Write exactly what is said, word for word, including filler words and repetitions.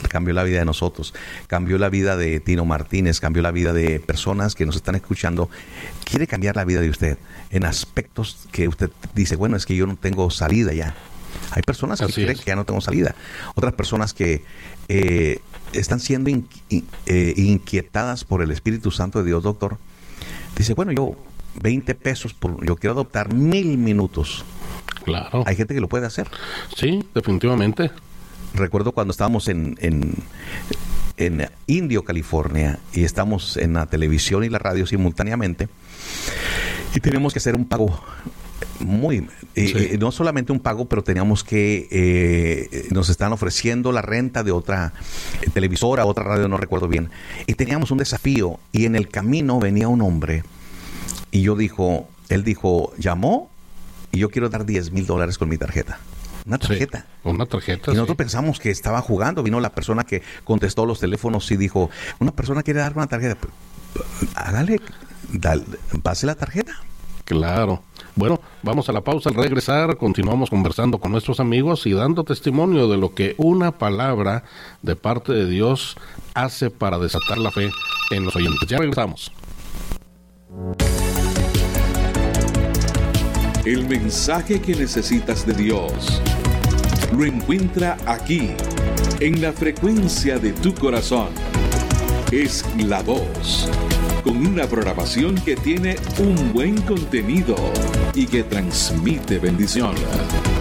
cambió la vida de nosotros, cambió la vida de Tino Martínez, cambió la vida de personas que nos están escuchando. Quiere cambiar la vida de usted en aspectos que usted dice, bueno, es que yo no tengo salida ya. Hay personas que Así creen es. que ya no tengo salida. Otras personas que eh, están siendo in, in, eh, inquietadas por el Espíritu Santo de Dios, doctor. Dice, bueno, yo veinte pesos, por, yo quiero adoptar mil minutos. Claro. Hay gente que lo puede hacer. Sí, definitivamente. Recuerdo cuando estábamos en, en, en Indio, California, y estamos en la televisión y la radio simultáneamente, y teníamos que hacer un pago muy, eh, Sí. eh, no solamente un pago, pero teníamos que, eh, nos están ofreciendo la renta de otra eh, televisora, otra radio, no recuerdo bien, y teníamos un desafío, y en el camino venía un hombre, y yo dijo, él dijo, llamó, y yo quiero dar diez mil dólares con mi tarjeta. Una tarjeta. Sí, una tarjeta. Y nosotros sí. pensamos que estaba jugando. Vino la persona que contestó los teléfonos y dijo, una persona quiere dar una tarjeta. Hágale, dale, pase la tarjeta. Claro. Bueno, vamos a la pausa. Al regresar, continuamos conversando con nuestros amigos y dando testimonio de lo que una palabra de parte de Dios hace para desatar la fe en los oyentes. Ya regresamos. El mensaje que necesitas de Dios lo encuentra aquí, en la frecuencia de tu corazón. Es La Voz, con una programación que tiene un buen contenido y que transmite bendición.